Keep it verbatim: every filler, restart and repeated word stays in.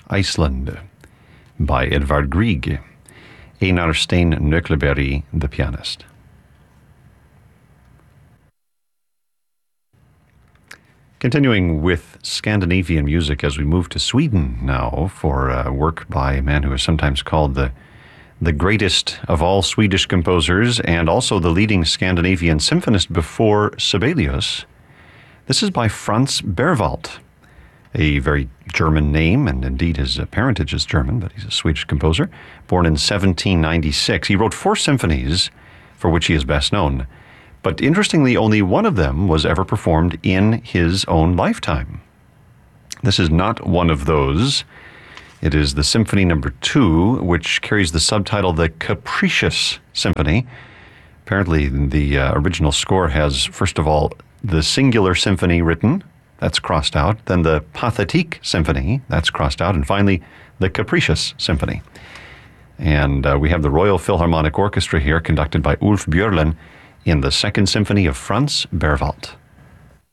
Iceland by Edvard Grieg. Einar Stein Nøkleberg, the pianist. Continuing with Scandinavian music as we move to Sweden now for uh, work by a man who is sometimes called the the greatest of all Swedish composers and also the leading Scandinavian symphonist before Sibelius. This is by Franz Berwald, a very German name, and indeed his parentage is German, but he's a Swedish composer, born in seventeen ninety-six. He wrote four symphonies for which he is best known. But interestingly, only one of them was ever performed in his own lifetime. This is not one of those. It is the Symphony Number Two, which carries the subtitle The Capricious Symphony. Apparently, the uh, original score has, first of all, the singular symphony written, that's crossed out, then the Pathétique Symphony, that's crossed out, and finally, the Capricious Symphony. And uh, we have the Royal Philharmonic Orchestra here, conducted by Ulf Björlin, in the Second Symphony of Franz Berwald.